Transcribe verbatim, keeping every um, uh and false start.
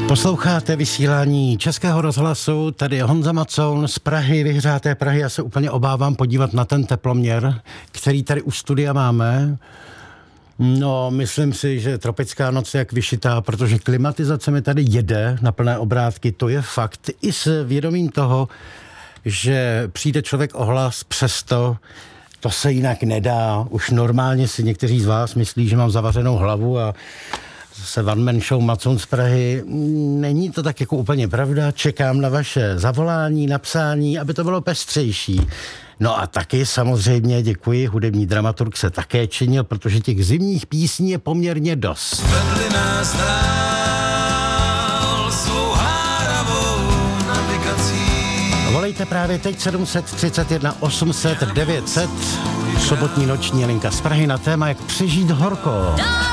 Posloucháte vysílání Českého rozhlasu, tady je Honza Macoun z Prahy, vyhřáté Prahy. Já se úplně obávám podívat na ten teploměr, který tady u studia máme. No, myslím si, že tropická noc je jak vyšitá, protože klimatizace mi tady jede na plné obrátky, to je fakt. I s vědomím toho, že přijde člověk o hlas, přesto to se jinak nedá. Už normálně si někteří z vás myslí, že mám zavařenou hlavu a zase one man show Macoun z Prahy. Není to tak jako úplně pravda. Čekám na vaše zavolání, napsání, aby to bylo pestřejší. No a taky samozřejmě děkuji, hudební dramaturg se také činil, protože těch zimních písní je poměrně dost. Vedli nás dál svou háravou navigací. Volejte právě teď sedm set třicet jedna osm set devět set. Sobotní noční linka z Prahy na téma, jak přežít horko.